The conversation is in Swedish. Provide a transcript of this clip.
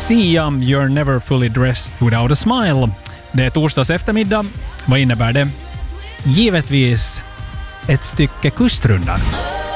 Sia, You're never fully dressed without a smile. Det är torsdags eftermiddag. Vad innebär det? Givetvis ett stycke kustrundan.